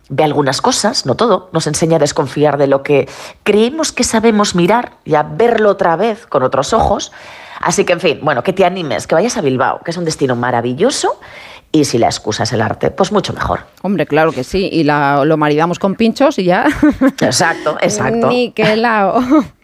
ve algunas cosas, no todo, nos enseña a desconfiar de lo que creemos que sabemos mirar y a verlo otra vez con otros ojos. Así que, en fin, bueno, que te animes, que vayas a Bilbao, que es un destino maravilloso, y si la excusa es el arte, pues mucho mejor. Hombre, claro que sí, y lo maridamos con pinchos y ya. Exacto. Niquelao.